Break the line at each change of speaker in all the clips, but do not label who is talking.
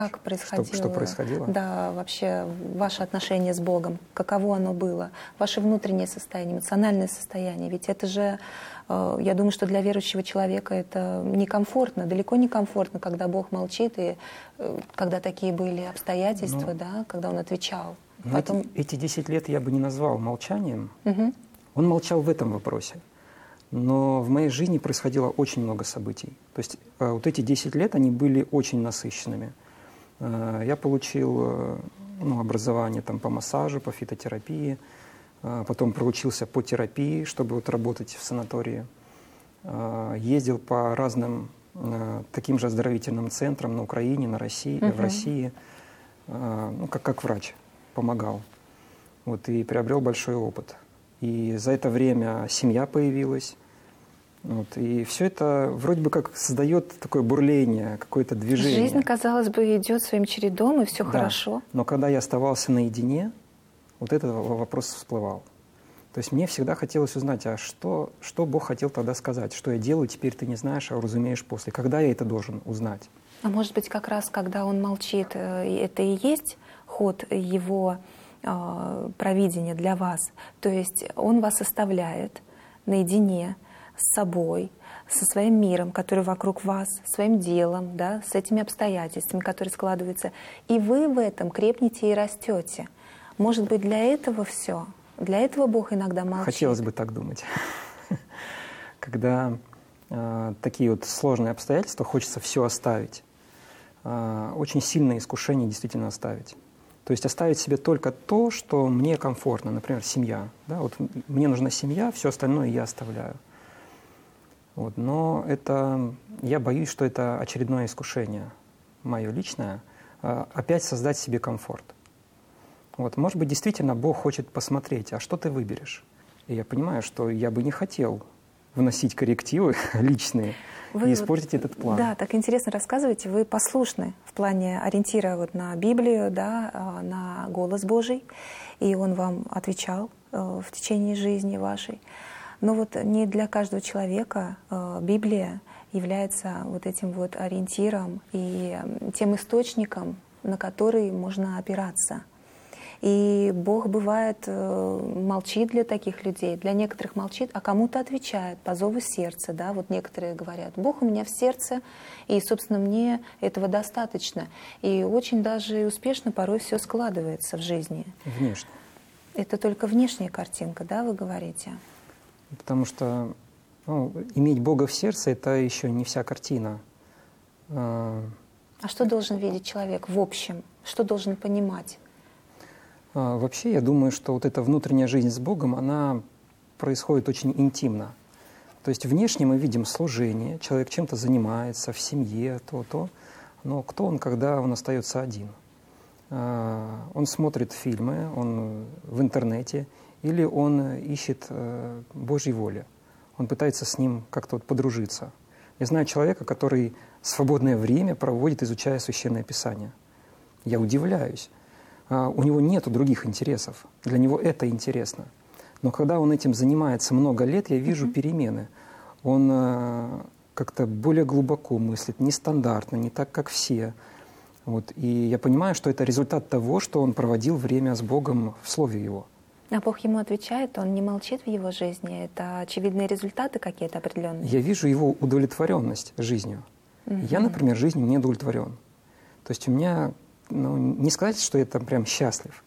Как происходило?
Что происходило?
Да, вообще ваше отношение с Богом, каково оно было, ваше внутреннее состояние, эмоциональное состояние. Ведь это же, я думаю, что для верующего человека это некомфортно, далеко не комфортно, когда Бог молчит, и когда такие были обстоятельства, да, когда Он отвечал.
Потом... Эти 10 лет я бы не назвал молчанием. Он молчал в этом вопросе. Но в моей жизни происходило очень много событий. То есть вот эти 10 лет, они были очень насыщенными. Я получил образование там, по массажу, по фитотерапии, потом проучился по терапии, чтобы вот работать в санатории. Ездил по разным таким же оздоровительным центрам на Украине, в России, как врач, помогал. Вот, и приобрел большой опыт. И за это время семья появилась. Вот, и все это вроде бы как создает такое бурление, какое-то движение.
Жизнь, казалось бы, идет своим чередом, и все хорошо.
Но когда я оставался наедине, вот этот вопрос всплывал. То есть мне всегда хотелось узнать, а что Бог хотел тогда сказать? Что я делаю, теперь ты не знаешь, а уразумеешь после. Когда я это должен узнать?
А может быть, как раз, когда Он молчит, это и есть ход Его провидения для вас? То есть Он вас оставляет наедине с собой, со своим миром, который вокруг вас, своим делом, да, с этими обстоятельствами, которые складываются. И вы в этом крепнете и растете. Может быть, для этого все? Для этого Бог иногда молчит?
Хотелось бы так думать. Когда такие вот сложные обстоятельства, хочется все оставить. Очень сильное искушение действительно оставить. То есть оставить себе только то, что мне комфортно. Например, семья. Да? Вот мне нужна семья, все остальное я оставляю. Вот. Но я боюсь, что это очередное искушение, мое личное, опять создать себе комфорт. Вот. Может быть, действительно Бог хочет посмотреть, а что ты выберешь? И я понимаю, что я бы не хотел вносить коррективы личные и испортить этот план.
Да, так интересно рассказываете. Вы послушны в плане ориентира вот на Библию, да, на голос Божий, и Он вам отвечал в течение жизни вашей. Но вот не для каждого человека Библия является вот этим вот ориентиром и тем источником, на который можно опираться. И Бог, бывает, молчит для таких людей. Для некоторых молчит, а кому-то отвечает по зову сердца. Да? Вот некоторые говорят: Бог у меня в сердце, и, собственно, мне этого достаточно. И очень даже успешно порой все складывается в жизни.
Внешне.
Это только внешняя картинка, да, вы говорите?
Потому что иметь Бога в сердце — это еще не вся картина.
А что должен видеть человек в общем? Что должен понимать?
Вообще, я думаю, что вот эта внутренняя жизнь с Богом, она происходит очень интимно. То есть внешне мы видим служение, человек чем-то занимается в семье, то. Но кто он, когда он остается один? Он смотрит фильмы, он в интернете, или он ищет Божьей воли. Он пытается с ним как-то вот подружиться. Я знаю человека, который свободное время проводит, изучая Священное Писание. Я удивляюсь. У него нет других интересов. Для него это интересно. Но когда он этим занимается много лет, я вижу перемены. Он как-то более глубоко мыслит, нестандартно, не так, как все. Вот. И я понимаю, что это результат того, что он проводил время с Богом в Слове Его.
А Бог ему отвечает, он не молчит в его жизни. Это очевидные результаты какие-то определенные?
Я вижу его удовлетворенность жизнью. Я, например, жизнью не удовлетворен. То есть у меня, не сказать, что я там прям счастлив.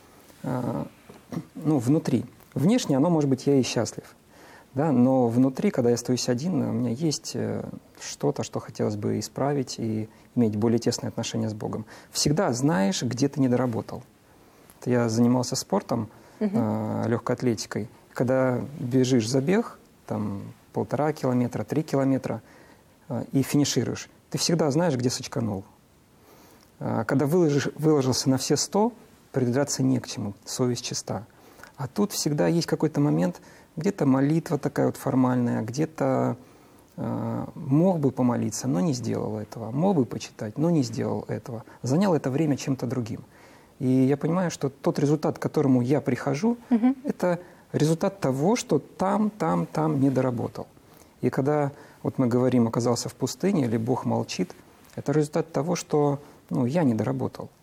Внутри. Внешне может быть, я и счастлив. Да? Но внутри, когда я остаюсь один, у меня есть что-то, что хотелось бы исправить и иметь более тесные отношения с Богом. Всегда знаешь, где ты недоработал. Я занимался спортом, легкой атлетикой. Когда бежишь забег, там 1,5 километра, 3 километра, и финишируешь, ты всегда знаешь, где сочканул. Когда выложился на все 100, придраться не к чему, совесть чиста. А тут всегда есть какой-то момент, где-то молитва такая вот формальная, где-то мог бы помолиться, но не сделал этого. Мог бы почитать, но не сделал этого. Занял это время чем-то другим. И я понимаю, что тот результат, к которому я прихожу, это результат того, что там не доработал. И когда вот мы говорим, оказался в пустыне, или Бог молчит, это результат того, что я не доработал.